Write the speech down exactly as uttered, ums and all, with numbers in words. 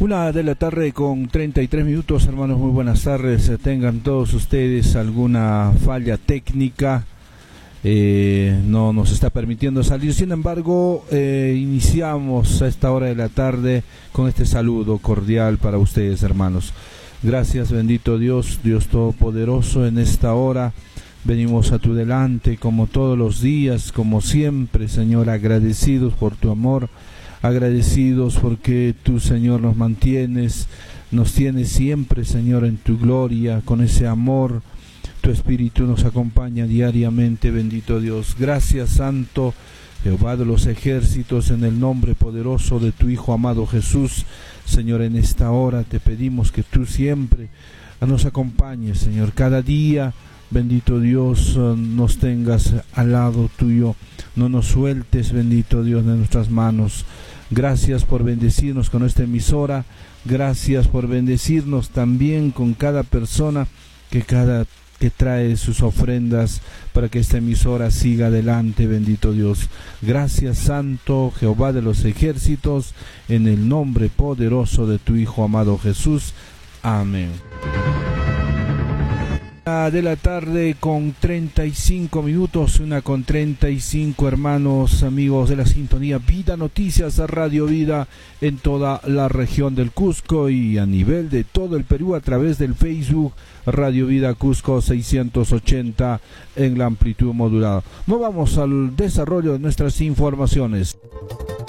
Una de la tarde con treinta y tres minutos, hermanos, muy buenas tardes. Tengan todos ustedes alguna falla técnica, eh, no nos está permitiendo salir. Sin embargo, eh, iniciamos a esta hora de la tarde con este saludo cordial para ustedes, hermanos. Gracias, bendito Dios, Dios Todopoderoso, en esta hora venimos a tu delante como todos los días, como siempre, Señor, agradecidos por tu amor, agradecidos porque tú, Señor, nos mantienes, nos tienes siempre, Señor, en tu gloria, con ese amor. Tu Espíritu nos acompaña diariamente, bendito Dios. Gracias, Santo Jehová de los ejércitos, en el nombre poderoso de tu Hijo amado Jesús. Señor, en esta hora te pedimos que tú siempre nos acompañes, Señor, cada día. Bendito Dios, nos tengas al lado tuyo, no nos sueltes, bendito Dios, de nuestras manos. Gracias por bendecirnos con esta emisora, gracias por bendecirnos también con cada persona que cada que trae sus ofrendas para que esta emisora siga adelante, bendito Dios. Gracias, Santo Jehová de los ejércitos, en el nombre poderoso de tu Hijo amado Jesús. Amén. De la tarde con treinta y cinco minutos, una con treinta y cinco, hermanos, amigos de la sintonía Vida Noticias, Radio Vida en toda la región del Cusco y a nivel de todo el Perú a través del Facebook Radio Vida Cusco seiscientos ochenta en la amplitud modulada. Nos vamos al desarrollo de nuestras informaciones.